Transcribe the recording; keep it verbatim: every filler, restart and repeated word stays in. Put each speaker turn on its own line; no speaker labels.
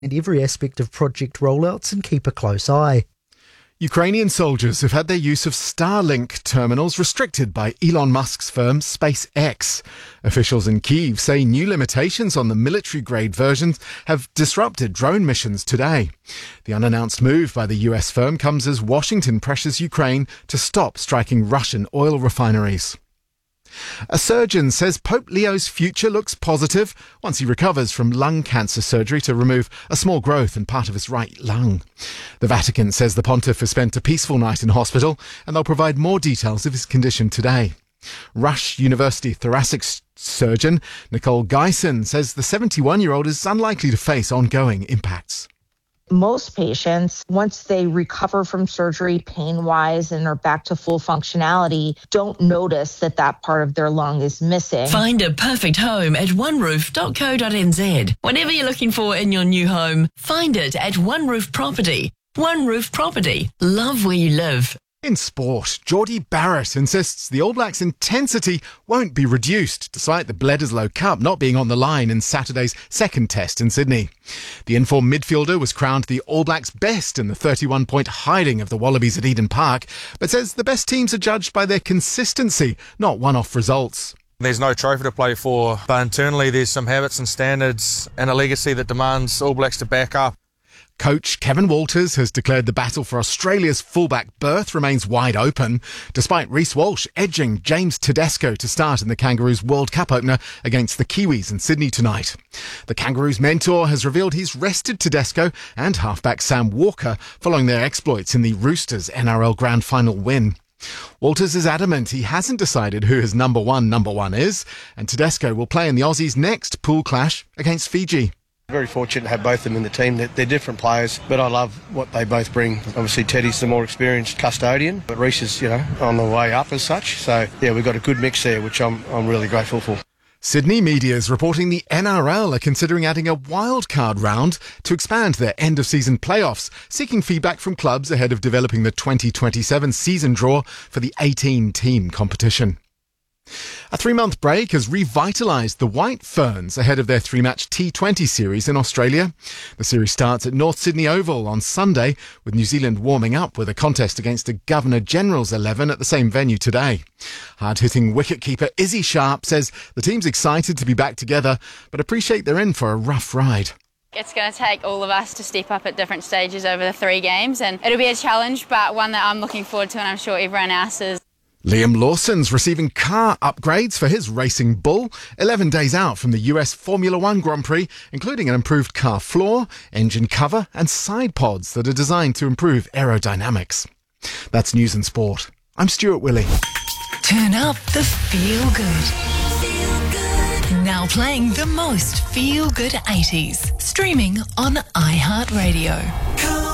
and every aspect of project rollouts and keep a close eye.
Ukrainian soldiers have had their use of Starlink terminals restricted by Elon Musk's firm SpaceX. Officials in Kyiv say new limitations on the military-grade versions have disrupted drone missions today. The unannounced move by the U S firm comes as Washington pressures Ukraine to stop striking Russian oil refineries. A surgeon says Pope Leo's future looks positive once he recovers from lung cancer surgery to remove a small growth in part of his right lung. The Vatican says the pontiff has spent a peaceful night in hospital and they'll provide more details of his condition today. Rush University thoracic surgeon Nicole Geisen says the seventy-one-year-old is unlikely to face ongoing impacts.
Most patients, once they recover from surgery pain-wise and are back to full functionality, don't notice that that part of their lung is missing.
Find a perfect home at one roof dot co dot n z. Whatever you're looking for in your new home, find it at One Roof Property. One Roof Property. Love where you live.
In sport, Geordie Barrett insists the All Blacks' intensity won't be reduced, despite the Bledisloe Cup not being on the line in Saturday's second test in Sydney. The informed midfielder was crowned the All Blacks' best in the thirty-one-point hiding of the Wallabies at Eden Park, but says the best teams are judged by their consistency, not one-off results.
There's no trophy to play for, but internally there's some habits and standards and a legacy that demands All Blacks to back up.
Coach Kevin Walters has declared the battle for Australia's fullback berth remains wide open, despite Reece Walsh edging James Tedesco to start in the Kangaroos World Cup opener against the Kiwis in Sydney tonight. The Kangaroos mentor has revealed he's rested Tedesco and halfback Sam Walker following their exploits in the Roosters N R L Grand Final win. Walters is adamant he hasn't decided who his number one number one is, and Tedesco will play in the Aussies' next pool clash against Fiji.
Very fortunate to have both of them in the team. They're, they're different players, but I love what they both bring. Obviously, Teddy's the more experienced custodian, but Reece is, you know, on the way up as such. So, yeah, we've got a good mix there, which I'm I'm really grateful for.
Sydney media is reporting the N R L are considering adding a wildcard round to expand their end-of-season playoffs, seeking feedback from clubs ahead of developing the twenty twenty-seven season draw for the eighteen-team competition. A three-month break has revitalised the White Ferns ahead of their three-match T twenty series in Australia. The series starts at North Sydney Oval on Sunday, with New Zealand warming up with a contest against a Governor-General's eleven at the same venue today. Hard-hitting wicketkeeper Izzy Sharp says the team's excited to be back together, but appreciate they're in for a rough ride.
It's going to take all of us to step up at different stages over the three games, and it'll be a challenge, but one that I'm looking forward to, and I'm sure everyone else is.
Liam Lawson's receiving car upgrades for his Racing Bull, eleven days out from the U S Formula One Grand Prix, including an improved car floor, engine cover and side pods that are designed to improve aerodynamics. That's News and Sport. I'm Stuart Willey.
Turn up the feel good. Now playing the most feel good eighties. Streaming on iHeartRadio.